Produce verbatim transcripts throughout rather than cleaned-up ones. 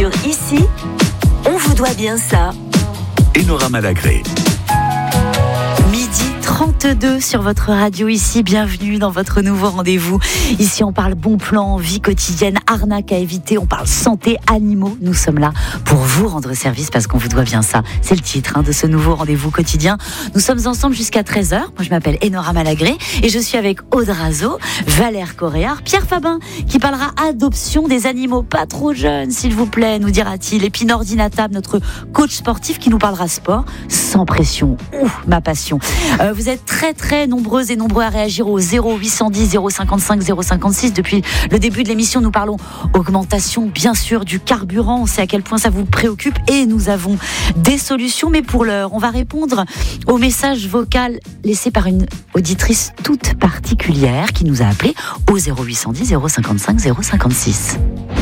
sur Ici, on vous doit bien ça. Enora Malagré. Midi trente-deux sur votre radio Ici, bienvenue dans votre nouveau rendez-vous. Ici on parle bon plan, vie quotidienne, arnaque à éviter, on parle santé, animaux. Nous sommes là pour vous rendre service parce qu'on vous doit bien ça. C'est le titre hein, de ce nouveau rendez-vous quotidien. Nous sommes ensemble jusqu'à treize heures. Moi je m'appelle Enora Malagré et je suis avec Aude Razo, Valère Coréard, Pierre Fabin qui parlera adoption des animaux pas trop jeunes s'il vous plaît, nous dira-t-il. Et puis Nordine Table, notre coach sportif qui nous parlera sport sans pression. Ouh, ma passion. Euh, vous êtes très très nombreuses et nombreux à réagir au zéro huit cent dix zéro cinquante-cinq zéro cinquante-six. Depuis le début de l'émission, nous parlons augmentation bien sûr du carburant. On sait à quel point ça vous préoccupe et nous avons des solutions. Mais pour l'heure, on va répondre au message vocal laissé par une auditrice toute particulière qui nous a appelé au zéro huit cent dix zéro cinquante-cinq zéro cinquante-six.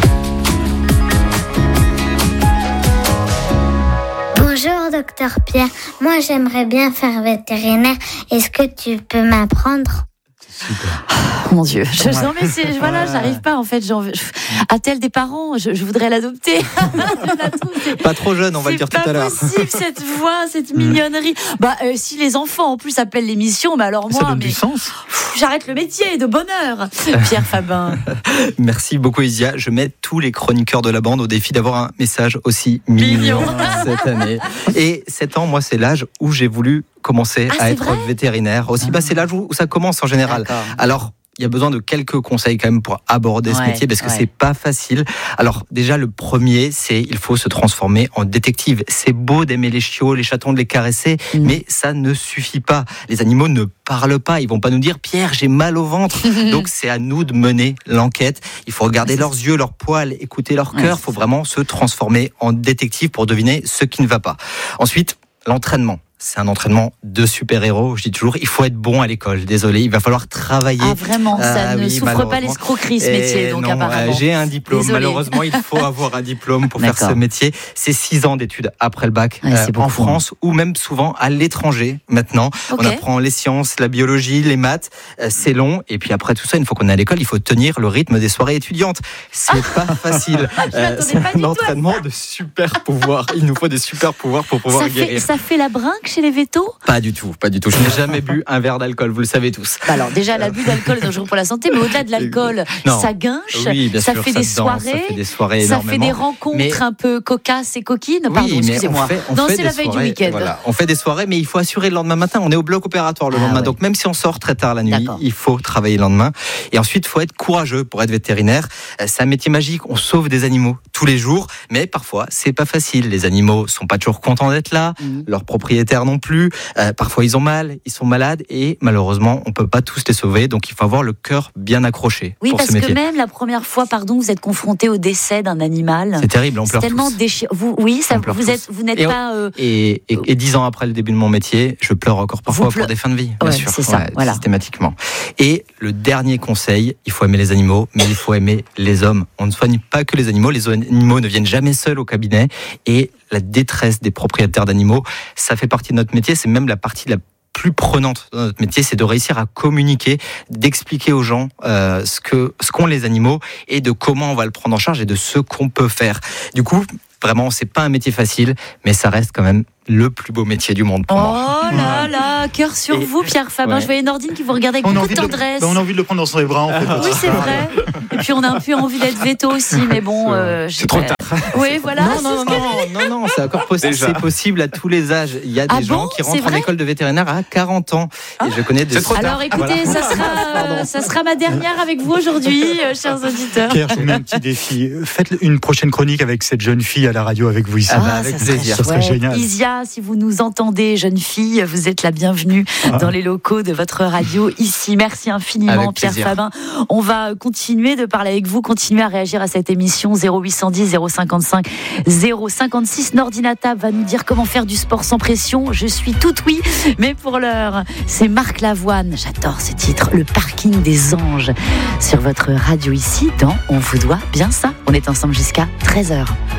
Bonjour docteur Pierre, moi j'aimerais bien faire vétérinaire, est-ce que tu peux m'apprendre ? Super. Oh, mon Dieu, je, non mais c'est, voilà, j'arrive pas en fait. J'en veux, a-t-elle des parents ? je, je voudrais l'adopter. Je la trouve, c'est, pas trop jeune, on va le dire tout à l'heure. C'est pas possible cette voix, cette mignonnerie. Bah euh, si les enfants en plus appellent l'émission, bah alors moi, ça donne mais, du sens. Pff, j'arrête le métier de bonheur. Pierre Fabin. Merci beaucoup Isia. Je mets tous les chroniqueurs de la bande au défi d'avoir un message aussi mignon, mignon. cette année. Et sept ans, moi c'est l'âge où j'ai voulu commencer ah, à être vrai vétérinaire. Aussi, ah. bah, c'est l'âge où ça commence en général. D'accord. Alors, il y a besoin de quelques conseils quand même pour aborder ouais, ce métier parce que ouais. c'est pas facile. Alors déjà le premier, c'est il faut se transformer en détective. C'est beau d'aimer les chiots, les chatons, de les caresser, mmh. mais ça ne suffit pas. Les animaux ne parlent pas, ils vont pas nous dire Pierre, j'ai mal au ventre. Donc c'est à nous de mener l'enquête. Il faut regarder leurs yeux, leurs poils, écouter leur cœur. Il faut vraiment se transformer en détective pour deviner ce qui ne va pas. Ensuite, l'entraînement. C'est un entraînement de super-héros, je dis toujours, il faut être bon à l'école, désolé, il va falloir travailler. Ah vraiment, ça euh, ne oui, souffre pas l'escroquerie ce métier, donc non, apparemment. Euh, j'ai un diplôme, désolé. Malheureusement il faut avoir un diplôme pour D'accord. faire ce métier. C'est six ans d'études après le bac, ouais, euh, beaucoup, en France, ou même souvent à l'étranger maintenant. Okay. On apprend les sciences, la biologie, les maths, euh, c'est long, et puis après tout ça, une fois qu'on est à l'école, il faut tenir le rythme des soirées étudiantes. C'est pas facile, euh, c'est pas un entraînement de super pouvoirs, il nous faut des super pouvoirs pour pouvoir ça guérir. Fait, ça fait la brinque chez les vétos ? Pas du tout, pas du tout. Je n'ai jamais bu un verre d'alcool, vous le savez tous. Bah alors déjà, l'abus d'alcool est dangereux pour la santé, mais au-delà de l'alcool, non. ça guinche, oui, bien ça, sûr, fait ça, des danse, soirées, ça fait des soirées, ça fait des rencontres mais... un peu cocasses et coquines. Pardon, oui, excusez-moi. On fait, on non, fait c'est la veille soirées, du week-end. Voilà. On fait des soirées, mais il faut assurer le lendemain matin. On est au bloc opératoire le ah, lendemain, ouais. donc même si on sort très tard la nuit, D'accord. il faut travailler le lendemain. Et ensuite, il faut être courageux pour être vétérinaire. C'est un métier magique. On sauve des animaux tous les jours, mais parfois, c'est pas facile. Les animaux sont pas toujours contents d'être là, mmh. leurs propriétaires non plus. Euh, parfois, ils ont mal, ils sont malades et malheureusement, on peut pas tous les sauver. Donc, il faut avoir le cœur bien accroché. Oui, pour parce ce métier. que même la première fois, pardon, vous êtes confronté au décès d'un animal. C'est terrible, on pleure c'est tellement tous. Déchir... Vous, oui, ça, vous, êtes, vous n'êtes et pas. Euh... Et, et, et dix ans après le début de mon métier, je pleure encore parfois pleu... pour des fins de vie, bien ouais, sûr, c'est ça, ouais, voilà. systématiquement. Et le dernier conseil, il faut aimer les animaux, mais il faut aimer les hommes. On ne soigne pas que les animaux. Les animaux ne viennent jamais seuls au cabinet. Et la détresse des propriétaires d'animaux, ça fait partie de notre métier. C'est même la partie la plus prenante dans notre métier, c'est de réussir à communiquer, d'expliquer aux gens euh, ce que ce qu'ont les animaux et de comment on va le prendre en charge et de ce qu'on peut faire. Du coup, vraiment, c'est pas un métier facile, mais ça reste quand même le plus beau métier du monde pour oh moi. Oh là là, cœur sur et vous, Pierre Fabin. Ouais. Je voyais Nordine qui vous regardait avec on beaucoup de tendresse. Le, bah on a envie de le prendre dans ses bras, en fait. Oui, c'est vrai. Et puis on a un peu envie d'être veto aussi, mais bon. Euh, c'est trop tard. Oui, voilà. Non, non, non, non, non, c'est encore possible. C'est possible à tous les âges. Il y a des ah gens bon qui rentrent en école de vétérinaire à quarante ans. Ah. Et je connais des. Alors écoutez, voilà. ça, sera, ça sera ma dernière avec vous aujourd'hui, euh, chers auditeurs. Pierre, je vous mets un petit défi. Faites une prochaine chronique avec cette jeune fille à la radio avec vous ici. Ah, bah, avec ça plaisir. Ça serait génial. Isia, si vous nous entendez, jeune fille, vous êtes la bienvenue ah. dans les locaux de votre radio ici. Merci infiniment, avec Pierre plaisir. Fabin. On va continuer de parler avec vous, continuer à réagir à cette émission zéro huit cent dix zéro cinquante-cinq zéro cinquante-six. Nordine Table va nous dire comment faire du sport sans pression. Je suis toute oui, mais pour l'heure, c'est Marc Lavoine. J'adore ce titre, Le Parking des Anges, sur votre radio ici dans On vous doit bien ça. On est ensemble jusqu'à treize heures.